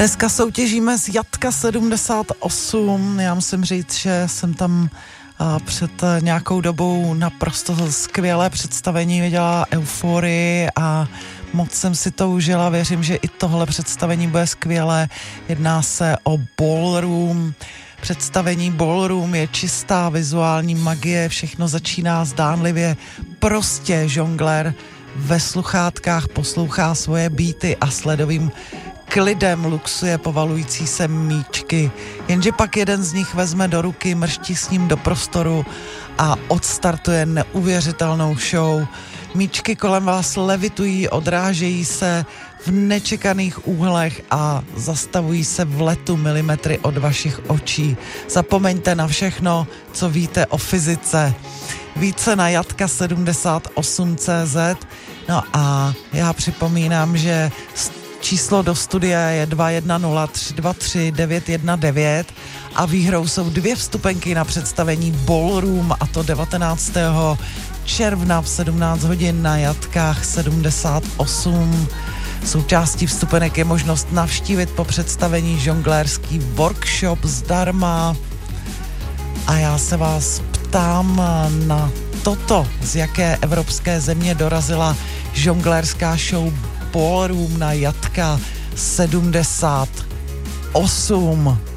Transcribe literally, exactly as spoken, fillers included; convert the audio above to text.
Dneska soutěžíme z Jatka sedmdesát osm. Já musím říct, že jsem tam před nějakou dobou naprosto skvělé představení viděla Euforii a moc jsem si to užila. Věřím, že i tohle představení bude skvělé. Jedná se o ballroom. Představení ballroom je čistá vizuální magie, všechno začíná zdánlivě prostě. Žonglér ve sluchátkách poslouchá svoje beaty a sledovým klidem luxuje povalující se míčky, jenže pak jeden z nich vezme do ruky, mrští s ním do prostoru a odstartuje neuvěřitelnou show. Míčky kolem vás levitují, odrážejí se v nečekaných úhlech a zastavují se v letu milimetry od vašich očí. Zapomeňte na všechno, co víte o fyzice. Více na jatka sedmdesát osm tečka cé zet. No a já připomínám, že číslo do studia je dva jedna nula tři dva tři devět jedna devět a výhrou jsou dvě vstupenky na představení Ballroom, a to devatenáctého června v sedmnáct hodin na Jatkách sedmdesát osm. Součástí vstupenek je možnost navštívit po představení žonglérský workshop zdarma. A já se vás ptám na toto, z jaké evropské země dorazila žonglérská show Ballroom na Jatka sedmdesát osm.